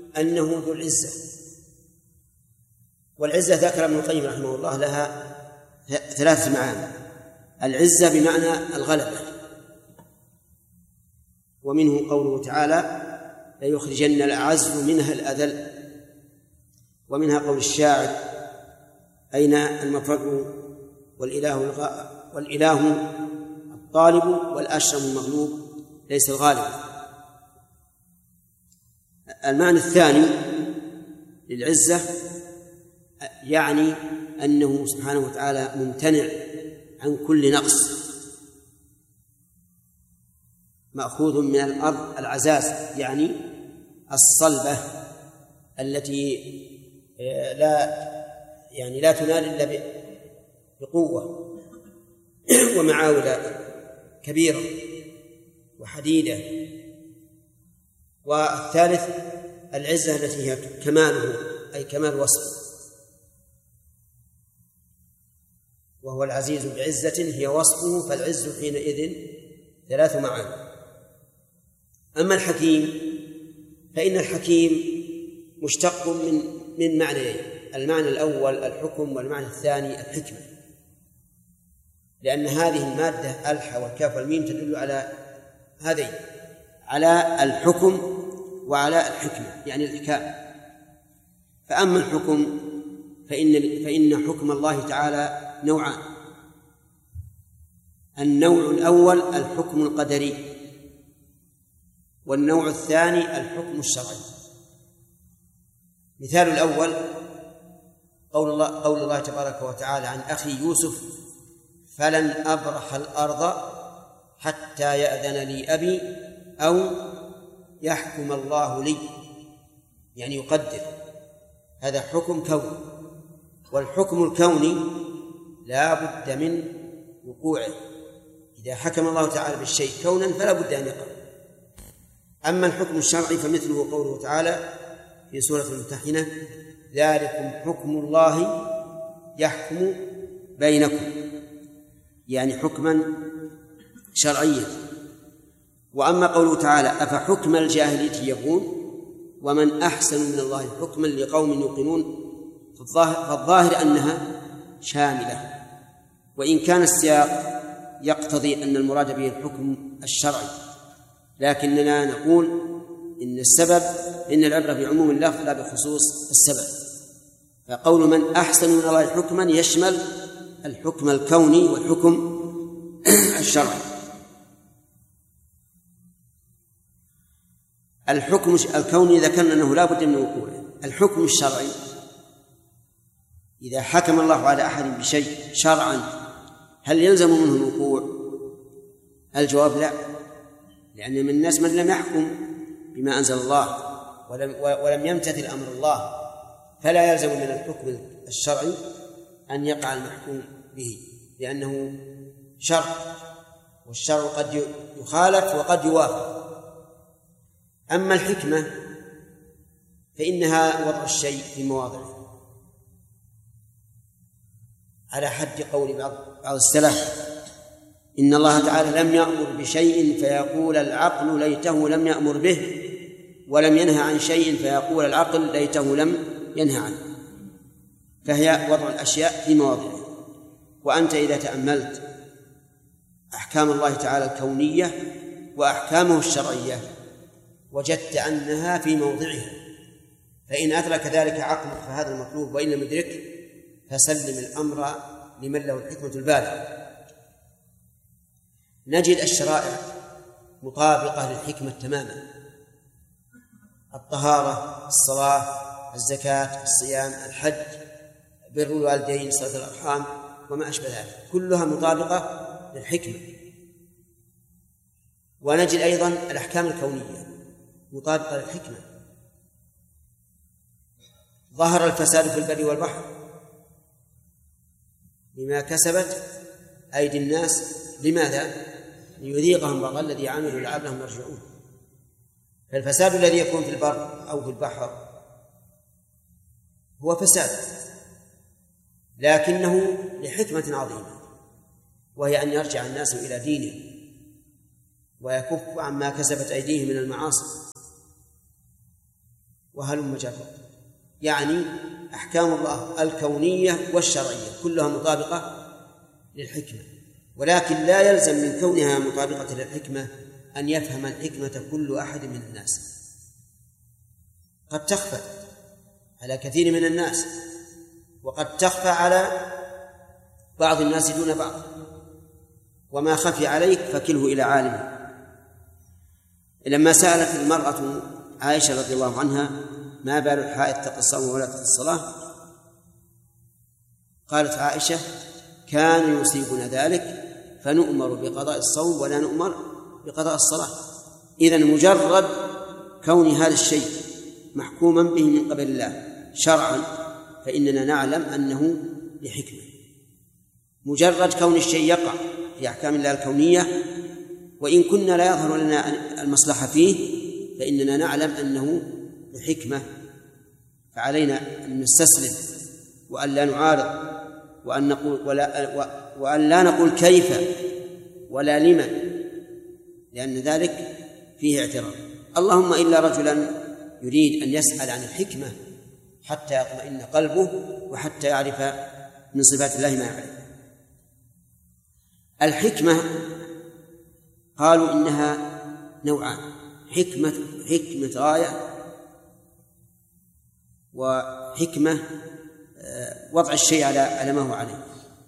أنه ذو العزة. والعزة ذكر ابن القيم رحمه الله لها 3 معاني. العزة بمعنى الغلبة، ومنه قوله تعالى ليخرجن الأعز منها الأذل، ومنها قول الشاعر أين المفر والإله الطالب والأشرم المغلوب ليس الغالب. المعنى الثاني للعزة يعني أنه سبحانه وتعالى ممتنع عن كل نقص، مأخوذ من الأرض العزاز يعني الصلبة التي لا تنال إلا بقوة ومعاول كبيرة وحديدة. والثالث العزة التي هي كماله أي كمال وصفه، وهو العزيز بعزة هي وصفه، فالعز حينئذ 3 معاني. أما الحكيم فإن الحكيم مشتق من معنيين: المعنى الأول الحكم، والمعنى الثاني الحكمة، لأن هذه المادة الح والكاف والميم تدل على هذين، على الحكم وعلى الحكمة يعني الإحكام. فأما الحكم فإن حكم الله تعالى نوعان: النوع الأول الحكم القدري، والنوع الثاني الحكم الشرعي. مثال الأول قول الله تبارك وتعالى عن أخي يوسف: فلن أبرح الأرض حتى يأذن لي أبي أو يحكم الله لي، يعني يقدر. هذا حكم كوني، والحكم الكوني لا بد من وقوعه. إذا حكم الله تعالى بالشيء كونا فلا بد أن يقع. أما الحكم الشرعي فمثله قوله تعالى في سورة الممتحنة: ذلكم حكم الله يحكم بينكم، يعني حكما شرعيا. وأما قوله تعالى: أفحكم الجاهلية يبغون ومن أحسن من الله حكما لقوم يوقنون، فالظاهر أنها شاملة، وإن كان السياق يقتضي أن المراد به الحكم الشرعي، لكننا نقول إن العبرة بعموم اللفظ لا بخصوص السبب. فقول من أحسن من الله حكما يشمل الحكم الكوني والحكم الشرعي. الحكم الكوني ذكرنا أنه لا بد من وقوعه. الحكم الشرعي إذا حكم الله على أحد بشيء شرعا هل يلزم منه الوقوع؟ الجواب لا، لأن من الناس من لم يحكم بما أنزل الله ولم يمتثل أمر الله، فلا يلزم من الحكم الشرعي أن يقع المحكوم به، لأنه شرع، والشرع قد يخالف وقد يوافق. أما الحكمة فإنها وضع الشيء في مواضعه، على حد قول بعض السلف: إن الله تعالى لم يأمر بشيء فيقول العقل ليته لم يأمر به، ولم ينهى عن شيء فيقول العقل ليته لم ينهى عنه. فهي وضع الأشياء في مواضعها. وأنت إذا تأملت أحكام الله تعالى الكونية وأحكامه الشرعية وجدت أنها في موضعها، فإن أدرك ذلك عقلك فهذا المطلوب، وإن لم يدرك فسلم الأمر لمن له الحكمة البالغة. نجد الشرائع مطابقة للحكمة تماما: الطهارة، الصلاة، الزكاة، الصيام، الحج، بر الوالدين، صلة الأرحام، وما أشبه ذلك، كلها مطابقة للحكمة. ونجد أيضا الأحكام الكونية مطابقة للحكمة. ظهر الفساد في البر والبحر بما كسبت أيدي الناس، لماذا؟ ليذيقهم بعض الذي عملوا لعلهم يرجعون. فالفساد الذي يكون في البر أو في البحر هو فساد، لكنه لحكمة عظيمة، وهي أن يرجع الناس إلى دينه ويكف عما كسبت أيديهم من المعاصي. وهلم جرا، يعني أحكام الله الكونية والشرعية كلها مطابقة للحكمة، ولكن لا يلزم من كونها مطابقة للحكمة أن يفهم الحكمة كل أحد من الناس، قد تخفى على كثير من الناس، وقد تخفى على بعض الناس دون بعض، وما خفي عليك فكله إلى عالمه. لما سألت المرأة عائشة رضي الله عنها ما بال الحائض تقي الصوم ولا تقي الصلاة، قالت عائشة كان يصيبنا ذلك فنؤمر بقضاء الصوم ولا نؤمر بقضاء الصلاة. إذن مجرد كون هذا الشيء محكوما به من قبل الله شرعا فإننا نعلم أنه لحكمة، مجرد كون الشيء يقع في أحكام الله الكونية وإن كنا لا يظهر لنا المصلحة فيه فإننا نعلم أنه لحكمة، فعلينا أن نستسلم وأن لا نعارض وأن لا نقول كيف ولا لمن، لأن ذلك فيه اعتراض. اللهم إلا رجلا يريد أن يسأل عن الحكمة حتى يطمئن قلبه وحتى يعرف من صفات الله ما يعرف. الحكمة قالوا إنها نوعان، حكمة غاية وحكمة وضع الشيء على ما هو عليه،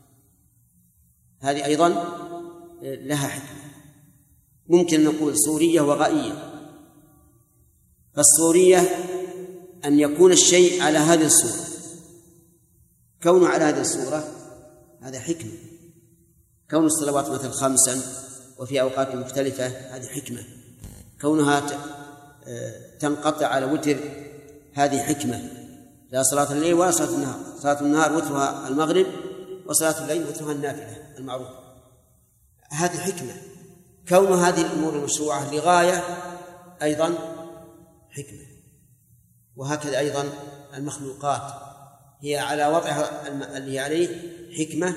هذه أيضا لها حكمة. ممكن نقول صورية وغائية. فالصورية أن يكون الشيء على هذه الصورة، كونه على هذه الصورة هذا حكمة، كون الصلوات مثل 5 وفي أوقات مختلفة هذه حكمة، كونها تنقطع على وتر هذه حكمة، لا صلاة الليل ولا صلاة النهار، صلاة النهار وترها المغرب وصلاة الليل وترها النافلة المعروفة، هذه حكمة. كون هذه الأمور المشروعة لغاية أيضا حكمة. وهكذا أيضا المخلوقات هي على وضعها اللي عليه حكمة،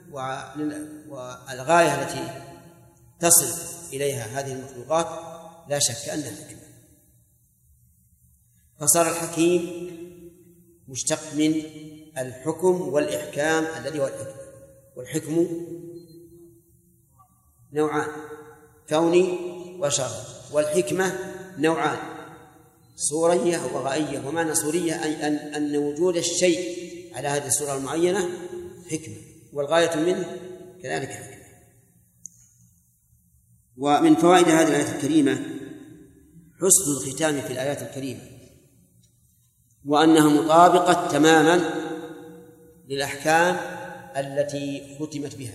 والغاية التي تصل إليها هذه المخلوقات لا شك أنها حكمة. فصار الحكيم مشتق من الحكم والإحكام الذي هو الحكمة، والحكم نوعان كوني وشرعي، والحكمة نوعان صورية وغائية. ومعنى صورية أي أن وجود الشيء على هذه الصورة المعينة حكمة، والغاية منه كذلك حكمة. ومن فوائد هذه الآية الكريمة حسن الختام في الآيات الكريمة، وأنها مطابقة تماما للأحكام التي ختمت بها.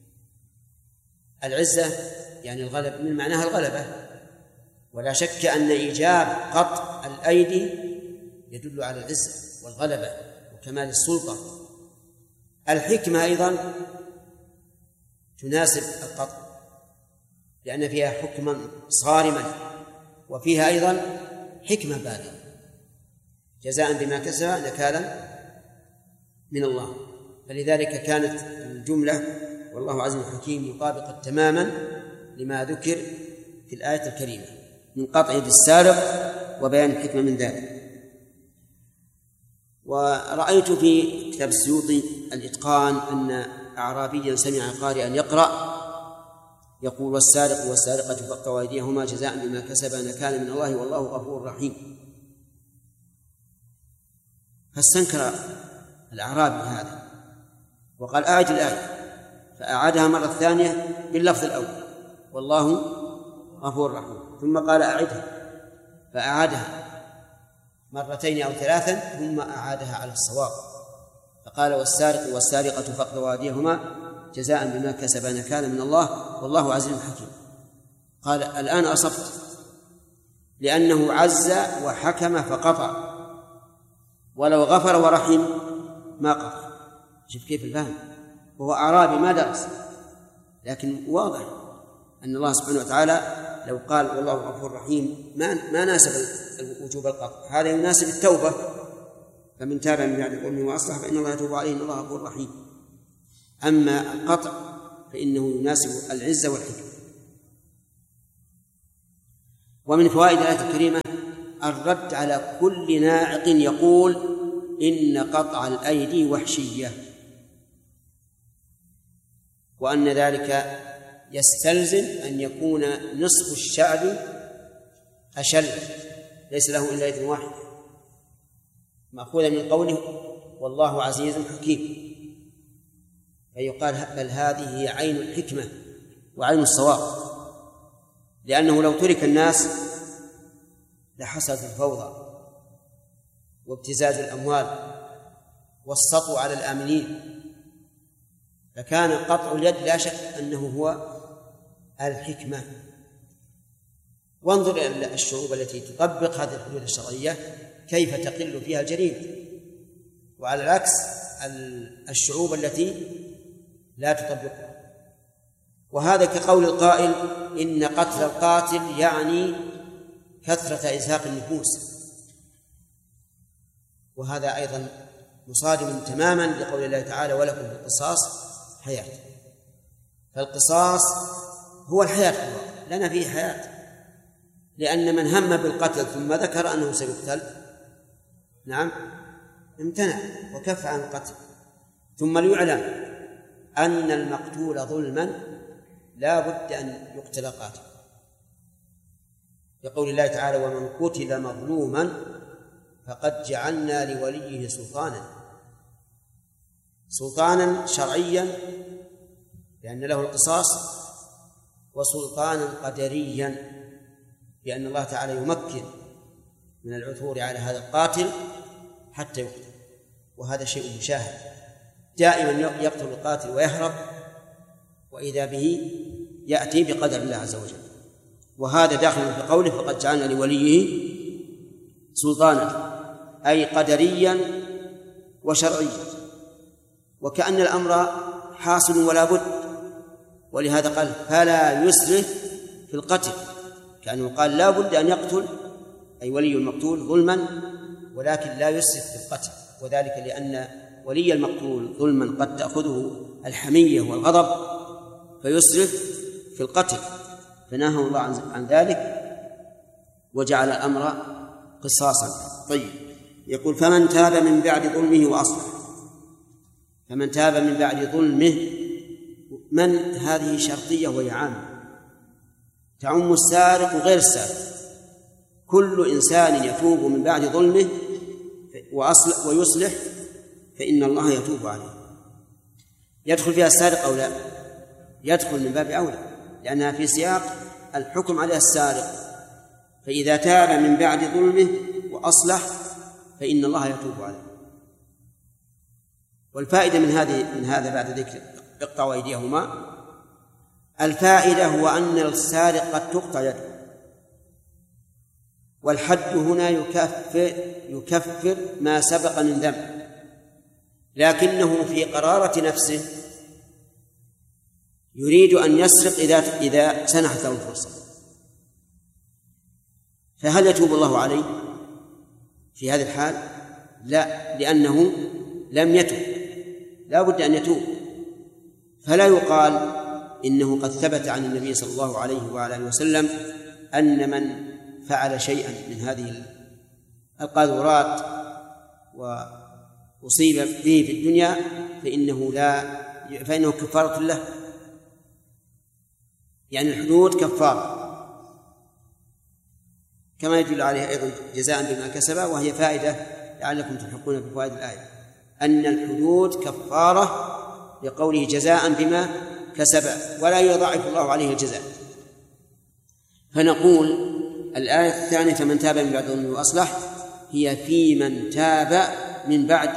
العزة يعني الغلب، من معناها الغلبة، ولا شك أن إيجاب قطع الأيدي يدل على العزة والغلبة وكمال السلطة. الحكمة أيضا تناسب القطع لأن فيها حكما صارما، وفيها أيضا حكمة بالغة، جزاء بما كسب نكالا من الله. فلذلك كانت الجملة والله عزيز حكيم مطابقة تماما لما ذكر في الآية الكريمة من قطع يد السارق وبيان الحكمة من ذلك. ورأيت في كتاب السيوطي الإتقان أن أعرابيا سمع قارئا يقرأ يقول والسارق والسارقة فاقطعوا أيديهما جزاء بما كسبا نكالا من الله والله غفور رحيم. فاستنكر الأعرابي هذا وقال أعد الآية، فأعادها مرة ثانية باللفظ الأول والله غفور رحيم، ثم قال أعدها فأعادها مرتين أو 3 ثم أعادها على الصواب، فقال والسارق والسارقة فاقطعوا أيديهما جزاء بما كسبا نكالا من الله والله عزيز حكيم. قال الآن أصبت، لأنه عز وحكم فقطع، ولو غفر ورحم ما قطع. شوف كيف الفهم، وهو أعرابي ما درس، لكن واضح أن الله سبحانه وتعالى لو قال والله غفور رحيم ما ناسب وجوب القطع، هذا يناسب التوبة، فمن تاب من بعد ظلمه وأصلح فإن الله يتوب عليه إن الله غفور رحيم. أما القطع فإنه يناسب العزة والحكمة. ومن فوائد الآية الكريمة الرد على كل ناعق يقول إن قطع الأيدي وحشية، وأن ذلك يستلزم أن يكون نصف الشعب أشل ليس له إلا يد واحد، مأخوذة من قوله والله عزيز حكيم، فيقال بل هذه هي عين الحكمة وعين الصواب، لأنه لو ترك الناس لحصلت الفوضى وابتزاز الأموال والسطو على الآمنين، فكان قطع اليد لا شك أنه هو الحكمة. وانظر إلى الشعوب التي تطبق هذه الحدود الشرعية كيف تقل فيها الجريمة، وعلى العكس الشعوب التي لا تطبقها. وهذا كقول القائل إن قتل القاتل يعني كثرة إزهاق النفوس، وهذا أيضا مصادم تماما لقول الله تعالى ولكم في القصاص حياة، فالقصاص هو الحياة، لنا فيه حياة، لأن من هم بالقتل ثم ذكر أنه سيقتل نعم امتنع وكف عن القتل. ثم ليعلم أن المقتول ظلما لا بد أن يقتل قاتل، يقول الله تعالى ومن قتل مظلوما فقد جعلنا لوليه سلطانا شرعيا لأن له القصاص، وسلطانا قدريا لأن الله تعالى يمكن من العثور على هذا القاتل حتى يقتل، وهذا شيء مشاهد، دائما يقتل القاتل ويهرب وإذا به يأتي بقدر الله عز وجل. وهذا داخل في قوله فقد جعلنا لوليه سلطانا، أي قدريا وشرعيا، وكأن الأمر حاصل ولا بد، ولهذا قال فلا يسرف في القتل، كأنه قال لا بد أن يقتل أي ولي المقتول ظلما، ولكن لا يسرف في القتل، وذلك لأن ولي المقتول ظلما قد تأخذه الحمية والغضب فيسرف في القتل، فنهى الله عن ذلك وجعل الأمر قصاصا. طيب، يقول فمن تاب من بعد ظلمه وأصلح. فمن تاب من بعد ظلمه، من هذه شرطية وهي عامة تعم السارق وغير السارق، كل إنسان يتوب من بعد ظلمه ويصلح فإن الله يتوب عليه. يدخل فيها السارق أو لا؟ يدخل من باب أولى، لأنها في سياق الحكم على السارق، فإذا تاب من بعد ظلمه وأصلح فإن الله يتوب عليه. والفائدة من هذا بعد ذكر اقطعوا أيديهما، الفائدة هو أن السارق قد تقطع يده، والحد هنا يكفر ما سبق من ذنب، لكنه في قرارة نفسه يريد أن يسرق إذا سنحت له الفرصة، فهل يتوب الله عليه في هذه الحال؟ لا، لأنه لم يتوب، لا بد أن يتوب. فلا يقال إنه قد ثبت عن النبي صلى الله عليه وعلى وسلم أن من فعل شيئا من هذه القاذورات وأصيب به في الدنيا فإنه كفارة له، يعني الحدود كفارة، كما يدل عليه أيضا جزاء بما كسب. وهي فائدة لعلكم تلحقون بفوائد الآية، أن الحدود كفارة لقوله جزاء بما كسب، ولا يضاعف الله عليه الجزاء. فنقول الآية الثانية فمن تاب من بعد ظلمه وأصلح هي في من تاب من بعد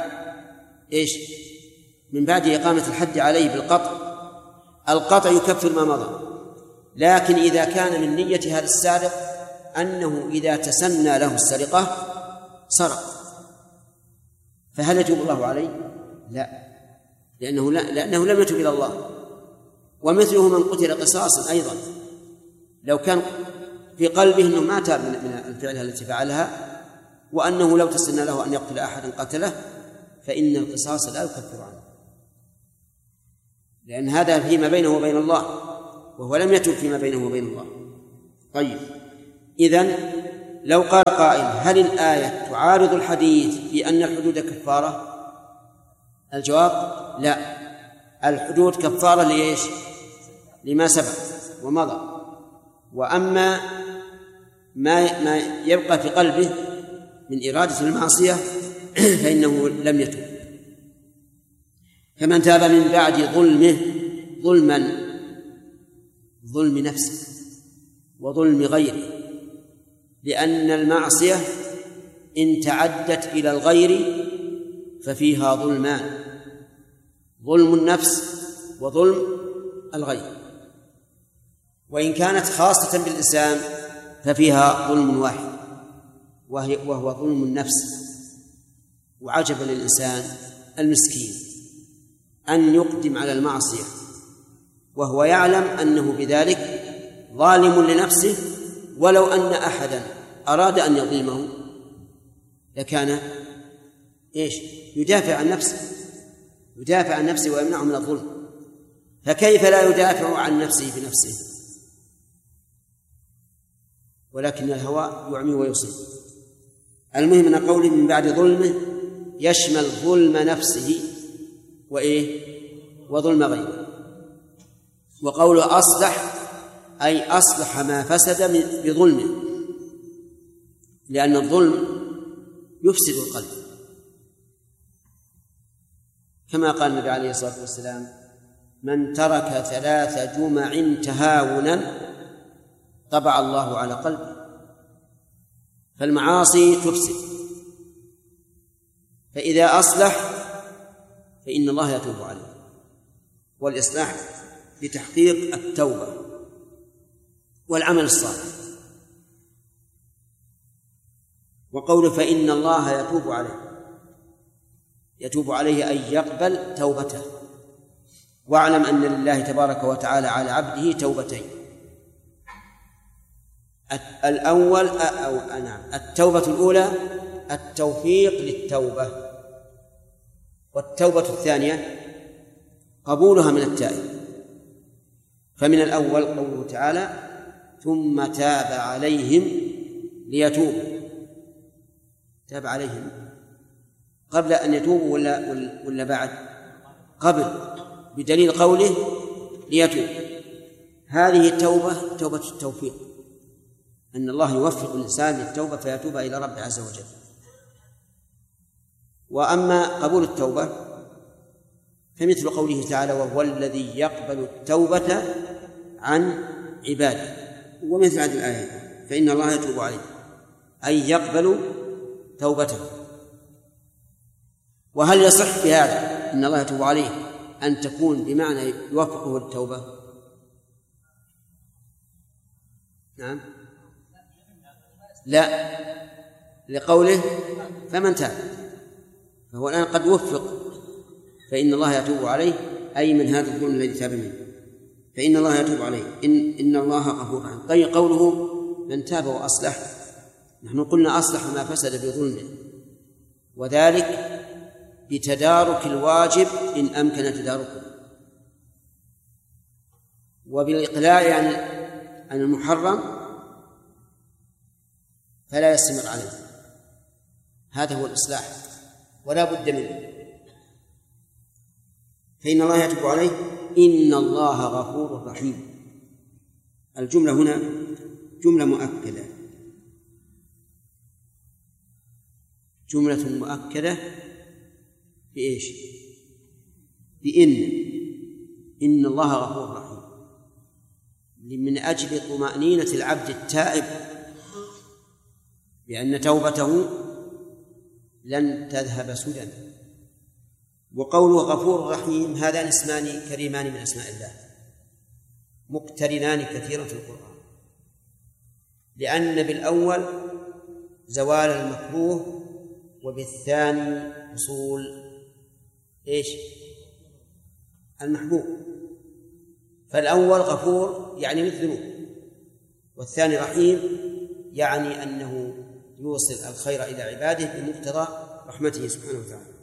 من بعد إقامة الحد عليه بالقطع. القطع يكفر ما مضى، لكن إذا كان من نية هذا السارق أنه إذا تسنى له السرقة سرق، فهل يتوب الله عليه؟ لا، لأنه لم يتوب إلى الله. ومثله من قتل قصاصا أيضا، لو كان في قلبه أنه ما تاب من الفعل التي فعلها، وأنه لو تسنى له أن يقتل أحدا قتله، فإن القصاص لا يكفر عنه، لأن هذا فيما بينه وبين الله، وهو لم يتوب فيما بينه وبين الله. طيب، إذن لو قال قائل هل الآية تعارض الحديث في أن الحدود كفارة؟ الجواب لا، الحدود كفارة لإيش؟ لما سبق ومضى، وأما ما يبقى في قلبه من إرادة المعصية فإنه لم يتوب. فمن تاب من بعد ظلمه ظلم نفسه وظلم غيره، لأن المعصية إن تعدت إلى الغير ففيها ظلمان: ظلم النفس وظلم الغير. وإن كانت خاصة بالإنسان ففيها ظلم واحد وهو ظلم النفس. وعجبا للإنسان المسكين أن يقدم على المعصية وهو يعلم أنه بذلك ظالم لنفسه، ولو أن أحدا أراد أن يظلمه لكان يدافع عن نفسه ويمنعه من الظلم، فكيف لا يدافع عن نفسه بنفسه؟ ولكن الهوى يعمي ويصيب. المهم أن قوله من بعد ظلمه يشمل ظلم نفسه وظلم غيره. وقوله أصلح أي أصلح ما فسد بظلمه، لأن الظلم يفسد القلب، كما قال النبي عليه الصلاة والسلام: من ترك 3 جمع تهاونا طبع الله على قلبه. فالمعاصي تفسد، فإذا أصلح فإن الله يتوب عليه، والإصلاح لتحقيق التوبة والعمل الصالح. وقوله فإن الله يتوب عليه أي يقبل توبته. واعلم أن لله تبارك وتعالى على عبده توبتين: الأول التوبة الأولى التوفيق للتوبة، والتوبة الثانية قبولها من التائب. فمن الأول قوله تعالى: ثم تاب عليهم ليتوبوا. تاب عليهم قبل أن يتوبوا ولا بعد؟ قبل، بدليل قوله ليتوب. هذه التوبة توبة التوفيق، أن الله يوفق الإنسان للتوبة فيتوب إلى ربه عز وجل. وأما قبول التوبة فمثل قوله تعالى: وهو الذي يقبل التوبة عن عباده. ومثل هذه الآية: فإن الله يتوب عليه أي يقبل توبته. وهل يصح في هذا إن الله يتوب عليه أن تكون بمعنى يوفقه للتوبة؟ نعم، لا، لقوله فمن تاب، فهو الآن قد وفق، فإن الله يتوب عليه أي من هذا الظلم الذي تاب منه، فإن الله يتوب عليه إن الله غفور رحيم. طيب قوله من تاب وأصلح، نحن قلنا أصلح ما فسد بظلمه، وذلك بتدارك الواجب إن أمكن تداركه، وبالإقلاع عن المحرم فلا يستمر عليه. هذا هو الإصلاح ولا بد منه. فإن الله يتوب عليه إن الله غفور رحيم. الجملة هنا جملة مؤكدة، جملة مؤكدة بإيش؟ إن الله غفور رحيم، من أجل طمأنينة العبد التائب بأن توبته لن تذهب سدى. وقوله غفور رحيم هذان اسمان كريمان من أسماء الله مقترنان كثيرا في القرآن، لأن بالأول زوال المكروه وبالثاني حصول المحبوب. فالأول غفور يعني للذنوب، والثاني رحيم يعني أنه يوصل الخير إلى عباده بمقتضى رحمته سبحانه وتعالى.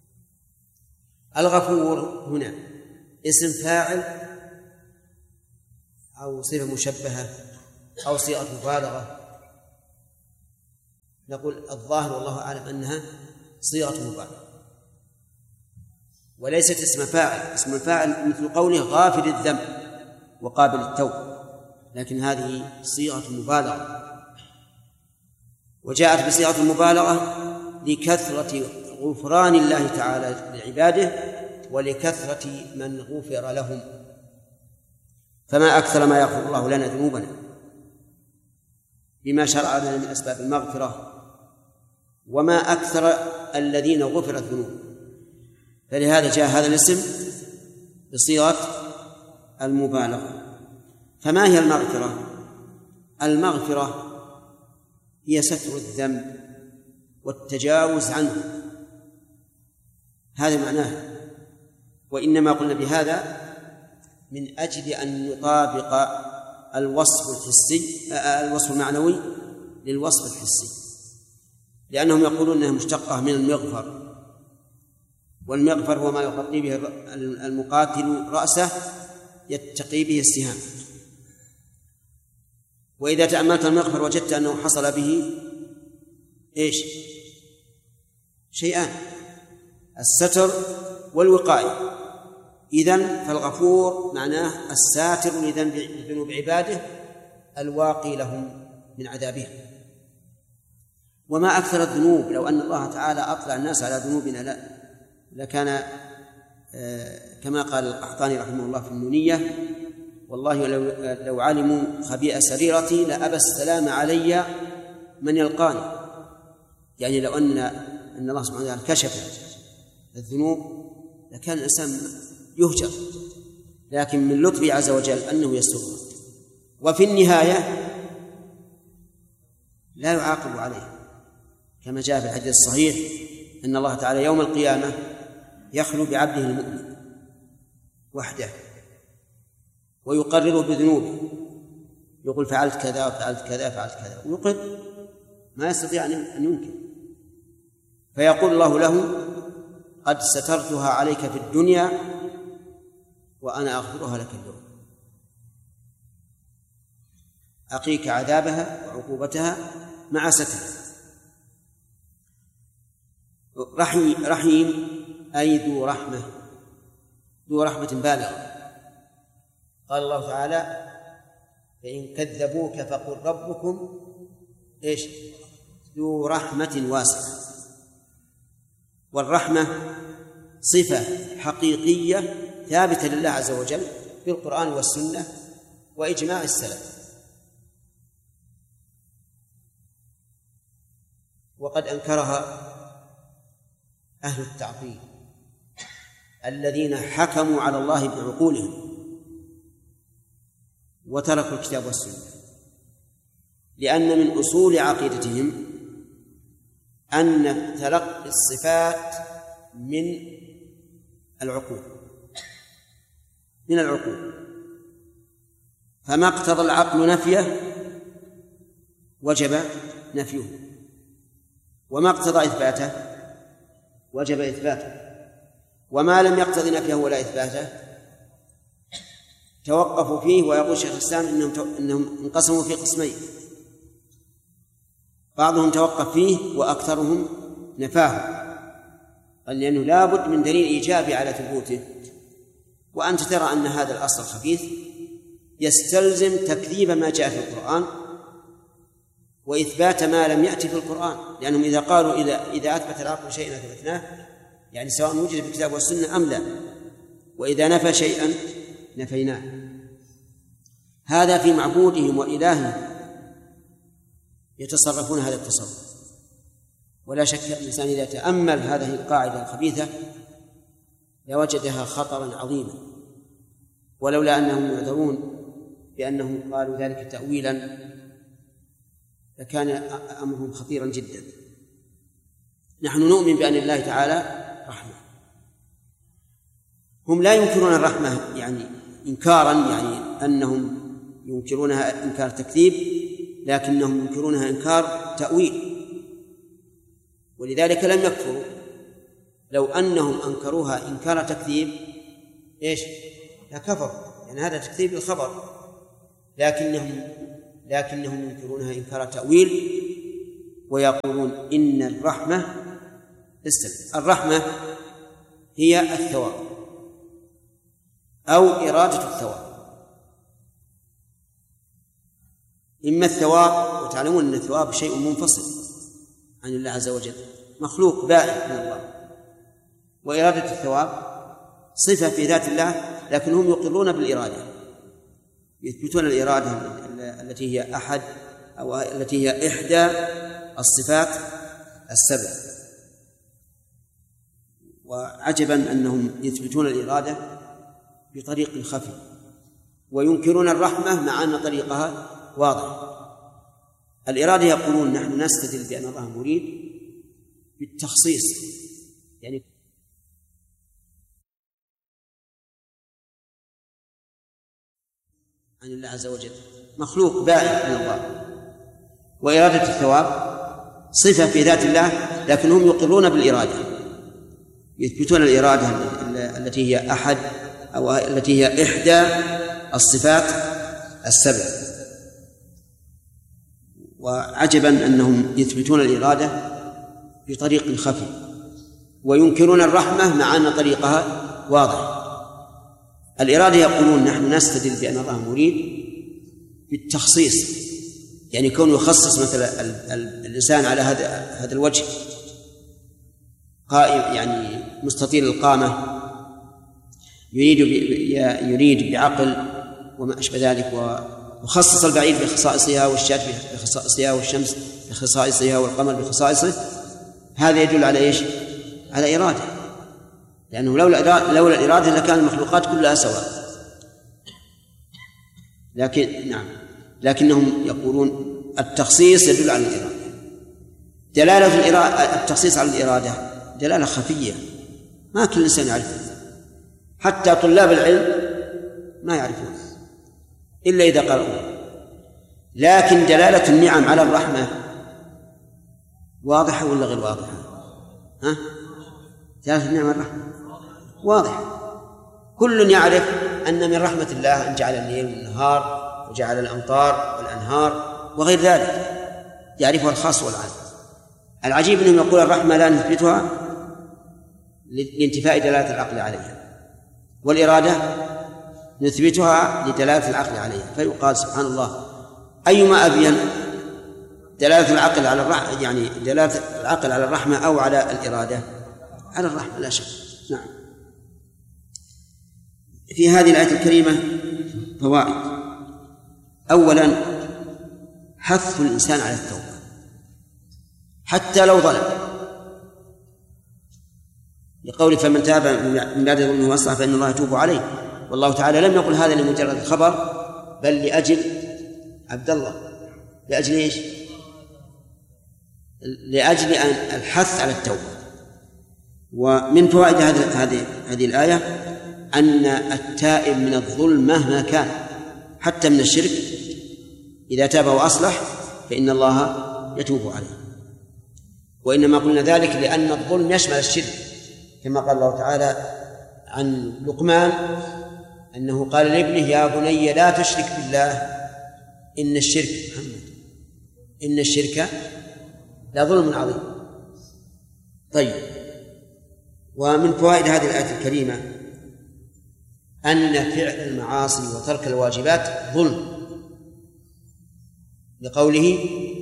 الغفور هنا اسم فاعل أو صفة مشبهة أو صيغة مبالغة نقول الظاهر والله أعلم أنها صيغة مبالغة وليست اسم فاعل. اسم الفاعل مثل قوله غافر الذنب وقابل التوب، لكن هذه صيغة مبالغة، وجاءت بصيغة المبالغة لكثرة غفران الله تعالى لعباده ولكثرة من غفر لهم. فما أكثر ما يغفر الله لنا ذنوبنا بما شرع لنا من أسباب المغفرة، وما أكثر الذين غفرت ذنوبهم، فلهذا جاء هذا الاسم بصيغة المبالغة. فما هي المغفرة؟ المغفرة هي ستر الذنب والتجاوز عنه، هذا معناه. وإنما قلنا بهذا من أجل أن نطابق الوصف المعنوي للوصف الحسي، لأنهم يقولون أنها مشتقة من المغفر، والمغفر هو ما يغطي به المقاتل رأسه يتقي به السهام. وإذا تأملت المغفر وجدت أنه حصل به شيئان: الستر والوقاية. إذن فالغفور معناه الساتر لذنوب عباده الواقي لهم من عذابهم. وما أكثر الذنوب، لو أن الله تعالى أطلع الناس على ذنوبنا لكان كما قال القحطاني رحمه الله في النونية: والله لو علموا خبيئة سريرتي لأبى السلام علي من يلقاني. يعني لو أن الله سبحانه وتعالى كشف الذنوب لكان الإنسان يهجر، لكن من لطفه عز وجل أنه يستغفر، وفي النهاية لا يعاقب عليه، كما جاء في الحديث الصحيح أن الله تعالى يوم القيامة يخلو بعبده المؤمن وحده ويقرره بذنوبه، يقول فعلت كذا وفعلت كذا فعلت كذا، ويقر، ما يستطيع أن ينكر. فيقول الله له: قد سترتها عليك في الدنيا وأنا أغفرها لك اليوم، أقيك عذابها وعقوبتها مع سترها. رحيم أي ذو رحمة، ذو رحمة بالغة. قال الله تعالى: فإن كذبوك فقل ربكم ذو رحمة واسعة. والرحمة صفة حقيقية ثابتة لله عز وجل في القرآن والسنة وإجماع السلف. وقد أنكرها أهل التعطيل الذين حكموا على الله بعقولهم وتركوا الكتاب والسنة، لأن من أصول عقيدتهم أن تلقي الصفات من العقول، فما اقتضى العقل نفيه وجب نفيه، وما اقتضى إثباته وجب إثباته، وما لم يقتضي نفيه ولا إثباته توقفوا فيه. ويقول شيخ الإسلام إنهم انقسموا في قسمين: بعضهم توقف فيه وأكثرهم نفاه، قال لأنه لا بد من دليل إيجابي على ثبوته، وأنت ترى أن هذا الأصل الخبيث يستلزم تكذيب ما جاء في القرآن وإثبات ما لم يأتي في القرآن، لأنهم إذا قالوا إذا أثبت العقل شيئا أثبتناه، يعني سواء وجد في الكتاب والسنة أم لا، وإذا نفى شيئا نفيناه. هذا في معبودهم وإلههم يتصرفون هذا التصرف. ولا شك الإنسان إذا تأمل هذه القاعدة الخبيثة لوجدها خطرا عظيما، ولولا أنهم يعذرون بأنهم قالوا ذلك تأويلا لكان أمرهم خطيرا جدا. نحن نؤمن بأن الله تعالى رحمة. هم لا ينكرون الرحمة يعني إنكارا، يعني أنهم ينكرونها إنكار تكذيب، لكنهم ينكرونها إنكار تأويل، ولذلك لم يكفروا. لو أنهم أنكروها إنكار تكذيب لكفروا، يعني هذا تكذيب الخبر، لكنهم ينكرونها إنكار تأويل، ويقولون إن الرحمة هي الثواب أو إرادة الثواب. إما الثواب، وتعلمون أن الثواب شيء منفصل عن الله عز وجل، مخلوق بائن من الله، وإرادة الثواب صفة في ذات الله، لكن هم يقرون بالإرادة، يثبتون الإرادة التي هي أحد أو التي هي إحدى الصفات السبع. وعجبا أنهم يثبتون الإرادة بطريق خفي، وينكرون الرحمة مع أن طريقها واضح. الإرادة يقولون نحن نستدل بأن الله مريد بالتخصيص، يعني عن الله عز وجل، مخلوق بائن من الله، وإرادة الثواب صفة في ذات الله، لكن هم يقرون بالإرادة، يثبتون الإرادة التي هي أحد أو التي هي إحدى الصفات السبع. وعجبا أنهم يثبتون الإرادة بطريق خفي، وينكرون الرحمة مع أن طريقها واضح. الإرادة يقولون نحن نستدل بأن الله مريد بالتخصيص، يعني كون يخصص مثلا الإنسان على هذا الوجه، قائم يعني مستطيل القامة، يريد بعقل وما أشبه ذلك، وخصص البعيد بخصائصها والشاة بخصائصها والشمس بخصائصها والقمر بخصائصه. هذا يدل على إيش؟ على إرادة، لأنه لولا الإرادة لكان المخلوقات كلها سواء. لكنهم يقولون التخصيص يدل على الإرادة. دلالة التخصيص على الإرادة دلالة خفية، ما كل إنسان يعرفها، حتى طلاب العلم ما يعرفون إلا إذا قرأوا. لكن دلالة النعم على الرحمة واضحة ولا غير واضحة؟ دلالة النعم على الرحمة واضحة، كل يعرف أن من رحمة الله أن جعل الليل والنهار وجعل الأمطار والأنهار وغير ذلك، يعرفها الخاص والعام. العجيب أنهم يقول الرحمة لا نثبتها لانتفاء دلالة العقل عليها، والإرادة نثبتها لدلالة العقل عليها. فيقال سبحان الله، أيما أبين، دلالة العقل على الرحمة، يعني دلالة العقل على الرحمة أو على الإرادة؟ على الرحمة لا شك. نعم. في هذه الآية الكريمة فوائد. أولا حث الإنسان على التوبة حتى لو ظلم، لقول فمن تاب من بعد ظلمه وأصلح فإن الله يتوب عليه. والله تعالى لم يقل هذا لمجرد الخبر، بل لأجل عبد الله. لأجل إيش؟ لأجل أن الحث على التوبة. ومن فوائد هذه الآية أن التائب من الظلم مهما كان حتى من الشرك إذا تاب وأصلح فإن الله يتوب عليه. وإنما قلنا ذلك لأن الظلم يشمل الشرك، كما قال الله تعالى عن لقمان أنه قال لابنه يا بني لا تشرك بالله إن الشرك لظلم عظيم. طيب، ومن فوائد هذه الآية الكريمة أن فعل المعاصي وترك الواجبات ظلم، لقوله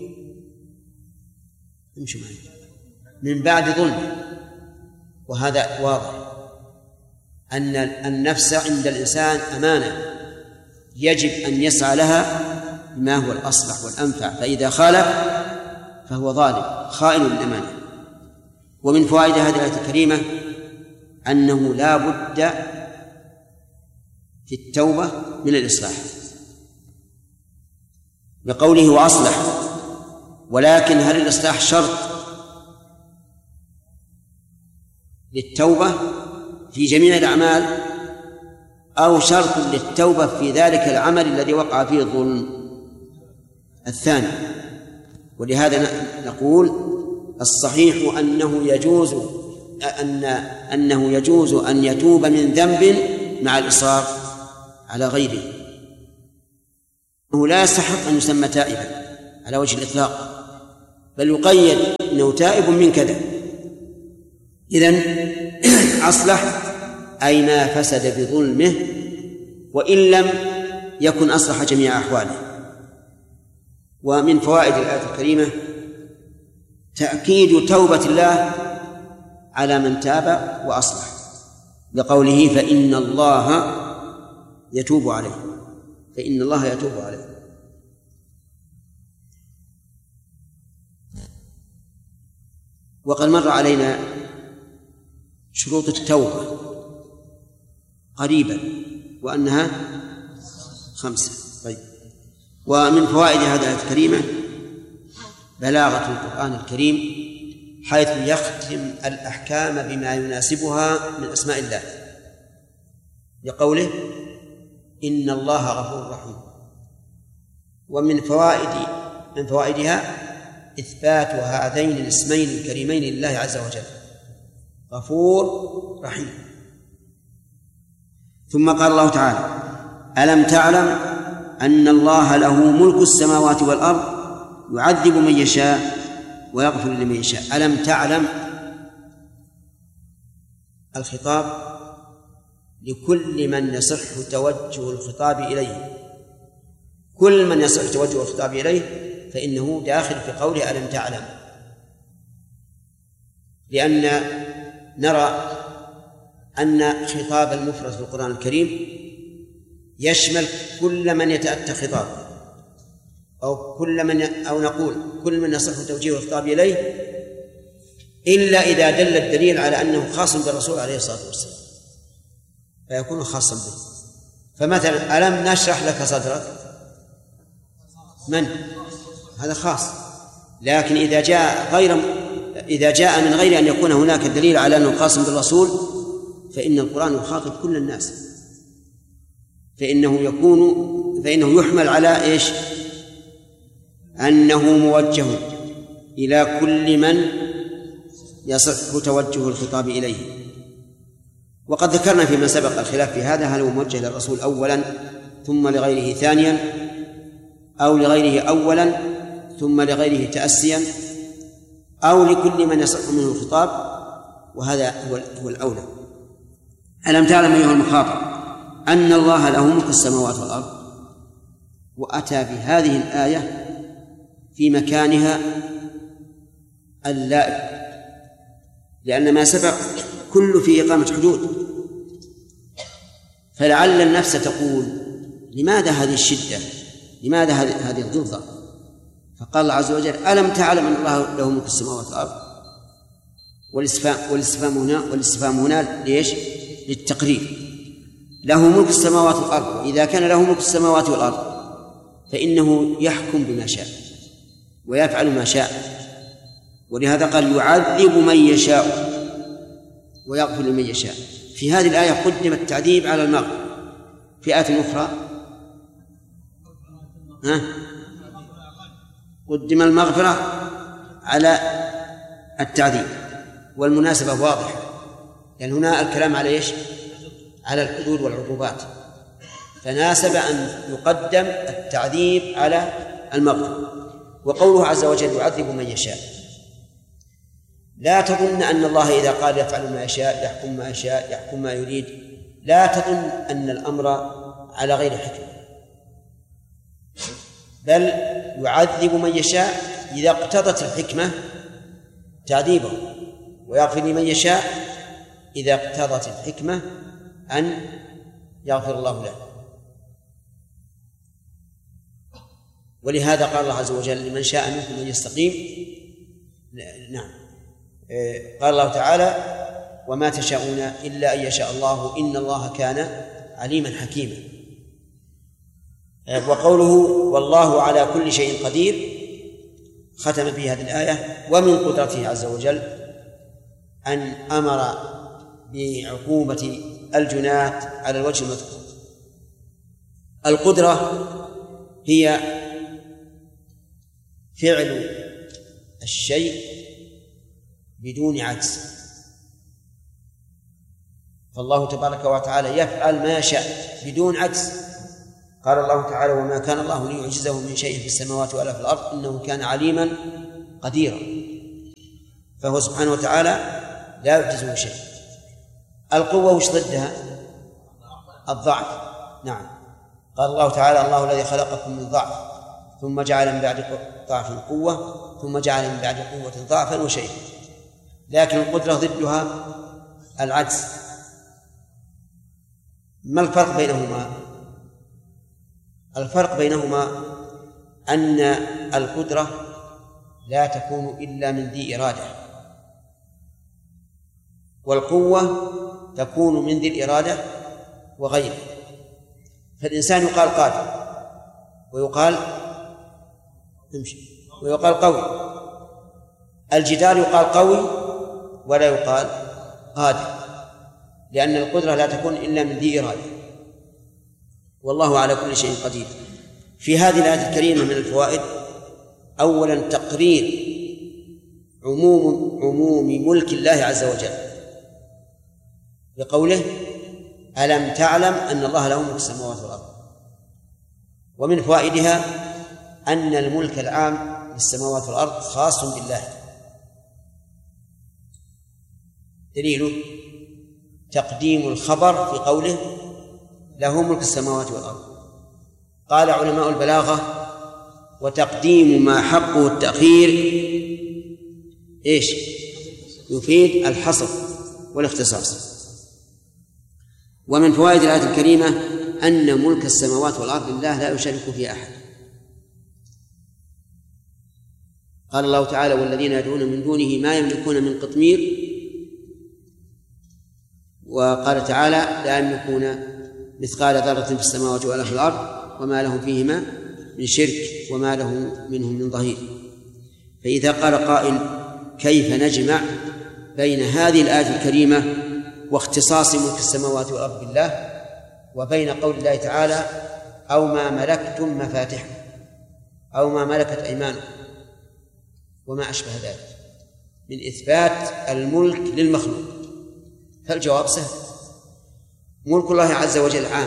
من بعد ظلم. وهذا واضح أن النفس عند الإنسان أمانة يجب أن يسعى لها بما هو الأصلح والأنفع، فإذا خالف فهو ظالم خائن للأمانة. ومن فوائد هذه الآية الكريمة أنه لا بد في التوبة من الإصلاح، بقوله وأصلح. ولكن هل الإصلاح شرط للتوبة في جميع الأعمال أو شرط للتوبة في ذلك العمل الذي وقع فيه الظلم؟ الثاني. ولهذا نقول الصحيح أنه يجوز أن يتوب من ذنب مع الإصرار على غيره، أنه لا يستحق أن يسمى تائبا على وجه الإطلاق، بل يقيد أنه تائب من كذا. إذن أصلح أي ما فسد بظلمه، وإن لم يكن أصلح جميع أحواله. ومن فوائد الآية الكريمة تأكيد توبة الله على من تاب وأصلح، لقوله فإن الله يتوب عليه، فإن الله يتوب عليه. وقد مر علينا شروط التوبة قريبا وأنها 5. طيب، ومن فوائد هذه الآية الكريمة بلاغة القرآن الكريم حيث يختم الأحكام بما يناسبها من أسماء الله، لقوله إن الله غفور رحيم. ومن فوائدها إثبات هذين الاسمين الكريمين لله عز وجل، غفور رحيم. ثم قال الله تعالى ألم تعلم أن الله له ملك السماوات والأرض يعذب من يشاء ويغفر لمن يشاء. ألم تعلم، الخطاب لكل من يصح توجه الخطاب إليه، كل من يصح توجه الخطاب إليه فإنه داخل في قوله ألم تعلم، لأن نرى أن خطاب المفرد في القرآن الكريم يشمل كل من يتأتى خطابه، أو نقول كل من يصح توجيه الخطاب إليه، إلا إذا دل الدليل على أنه خاص بالرسول عليه الصلاة والسلام فيكون خاصا به. فمثلا ألم نشرح لك صدرك، من هذا خاص، لكن إذا جاء من غير أن يكون هناك دليل على أنه خاص بالرسول فإن القرآن يخاطب كل الناس، فإنه يحمل على إيش؟ أنه موجه إلى كل من يصح توجه الخطاب إليه. وقد ذكرنا فيما سبق الخلاف في هذا، هل هو موجه للرسول أولا ثم لغيره ثانيا، أو لغيره أولا ثم لغيره تأسيا، أو لكل من يصح منه الخطاب، وهذا هو الأولى. ألم تعلم أيها المخاطب أن الله له ملك السماوات والأرض، وأتى بهذه الآية في مكانها اللائق، لأن ما سبق كل في إقامة حدود. فلعل النفس تقول لماذا هذه الشدة، لماذا هذه الغلظة؟ فقال الله عز وجل ألم تعلم أن الله له ملك السماوات والأرض، والاستفهام هنا ليش؟ للتقرير. له ملك السماوات والأرض، وإذا كان له ملك السماوات والأرض فإنه يحكم بما شاء ويفعل ما شاء، ولهذا قال يعذب من يشاء ويغفر لمن يشاء. في هذه الآية قدم التعذيب على المغفرة، في آية أخرى قدم المغفرة على التعذيب، والمناسبة واضحة، لأن هنا الكلام على إيش؟ على الحدود والعقوبات، فناسب أن يقدم التعذيب على المغفرة. وقوله عز وجل يعذب من يشاء، لا تظن أن الله إذا قال يفعل ما يشاء يحكم ما يشاء يحكم ما يريد، لا تظن أن الأمر على غير حكمة، بل يعذب من يشاء إذا اقتضت الحكمة تعذيبه، ويغفر لمن يشاء إذا اقتضت الحكمة أن يغفر الله له. ولهذا قال الله عز وجل لمن شاء منكم أن يستقيم. نعم، قال الله تعالى وما تشاءون إلا أن يشاء الله إن الله كان عليما حكيما. وقوله والله على كل شيء قدير ختم في هذه الآية ومن قدرته عز وجل أن أمر بعقوبة الجنات على الوجه المذكور. القدرة هي فعل الشيء بدون عجز، فالله تبارك وتعالى يفعل ما يشاء بدون عجز. قال الله تعالى وما كان الله ليعجزه من شيء في السماوات ولا في الأرض إنه كان عليما قديرا، فهو سبحانه وتعالى لا يعجزه شيء. القوة وش ضدها؟ الضعف. نعم، قال الله تعالى: الله الذي خلقكم من ضعف ثم جعل من بعد ضعف قوة ثم جعل من بعد قوة ضعفا وشيئا. لكن القدرة ضدها العجز. ما الفرق بينهما؟ الفرق بينهما أن القدرة لا تكون إلا من ذي إرادة، والقوة تكون من ذي الإرادة وغيره. فالإنسان يقال قادر ويقال قوي، الجدار يقال قوي ولا يقال قادر، لأن القدرة لا تكون إلا من ذي إرادة، والله على كل شيء قدير. في هذه الآية الكريمة من الفوائد: أولا تقرير عموم ملك الله عز وجل بقوله: ألم تعلم أن الله له ملك السماوات والأرض. ومن فوائدها أن الملك العام للسماوات والأرض خاص بالله. دليله تقديم الخبر في قوله: له ملك السماوات والأرض. قال علماء البلاغة: وتقديم ما حقه التأخير يفيد الحصر والاختصاص. ومن فوائد الآية الكريمة أن ملك السماوات والأرض لله لا يشارك فيه أحد. قال الله تعالى: والذين يدعون من دونه ما يملكون من قطمير. وقال تعالى: لا يملكون مثقال ذرة في السماوات ولا في الأرض وما لهم فيهما من شرك وما له منهم من ظهير. فإذا قال قائل: كيف نجمع بين هذه الآية الكريمة واختصاص ملك السماوات والأرض بالله وبين قول الله تعالى: أو ما ملكتم مفاتحه أو ما ملكت أيمانكم وما أشبه ذلك من إثبات الملك للمخلوق؟ فالجواب سهل: ملك الله عز وجل عام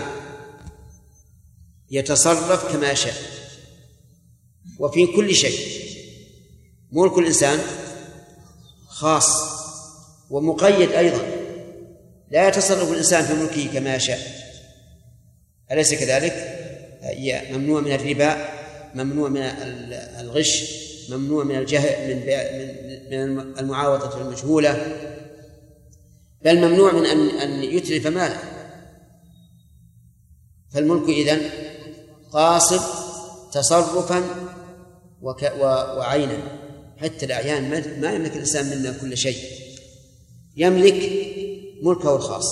يتصرف كما يشاء وفي كل شيء. ملك الإنسان خاص ومقيد أيضا، لا يتصرف الإنسان في ملكه كما يشاء، أليس كذلك؟ ممنوع من الربا، ممنوع من الغش، ممنوع من الجهل، من المعاوضة المجهولة، بل ممنوع من أن يتلف ماله. فالملك إذن قاصر تصرفا وعينا. حتى الأعيان ما يملك الإنسان منا كل شيء، يملك ملكه الخاص،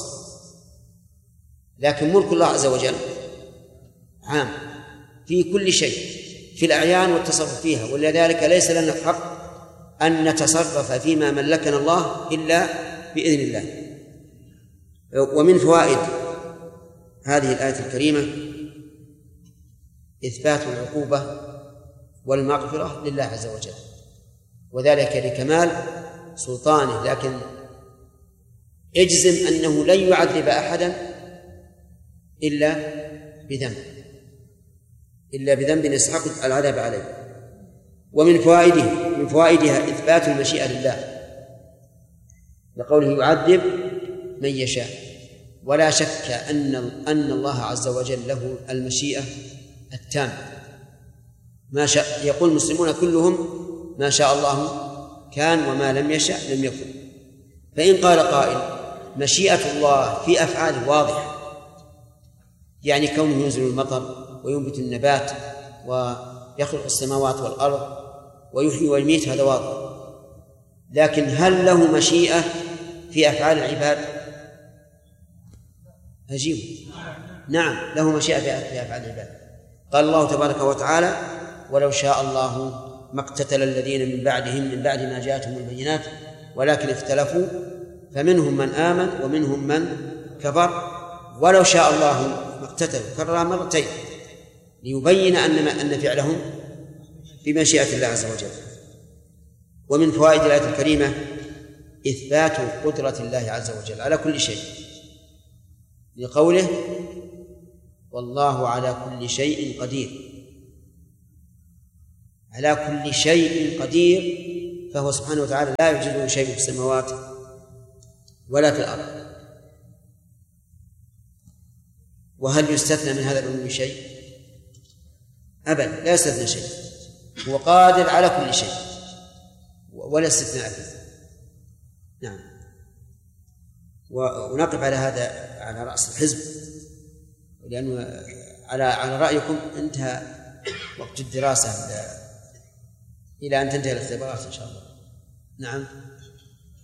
لكن ملك الله عز وجل عام في كل شيء، في الأعيان والتصرف فيها. ولذلك ليس لنا الحق أن نتصرف فيما ملكنا الله إلا بإذن الله. ومن فوائد هذه الآية الكريمة إثبات العقوبة والمغفرة لله عز وجل، وذلك لكمال سلطانه. لكن اجزم أنه لن يعذب أحدا إلا بذنب يستحق العذاب عليه. ومن فوائدها إثبات المشيئة لله لقوله: يعذب من يشاء. ولا شك أن الله عز وجل له المشيئة التامة، ما شاء. يقول المسلمون كلهم: ما شاء الله كان وما لم يشاء لم يكن. فإن قال قائل: مشيئة الله في أفعاله واضحة، يعني كونه ينزل المطر وينبت النبات ويخلق السماوات والأرض ويحيي ويميت، هذا واضح. لكن هل له مشيئة في أفعال العباد؟ أجيب: نعم، له مشيئة في أفعال العباد. قال الله تبارك وتعالى: ولو شاء الله ما اقتتل الذين من بعد ما جاءتهم البينات ولكن اختلفوا فمنهم من آمن ومنهم من كفر ولو شاء الله ما اقتتلوا. كررها مرتين ليبين أن فعلهم بمشيئة الله عز وجل. ومن فوائد الآية الكريمة إثبات قدرة الله عز وجل على كل شيء لقوله: والله على كل شيء قدير. على كل شيء قدير، فهو سبحانه وتعالى لا يعجزه شيء في السماوات ولا في الأرض. وهل يستثنى من هذا العلم شيء؟ أبدا، لا يستثنى شيء، هو قادر على كل شيء ولا استثناء فيه. نعم. ونقف على هذا على رأس الحزب، لأنه على رأيكم انتهى وقت الدراسة إلى أن تنتهي الاختبارات إن شاء الله. نعم.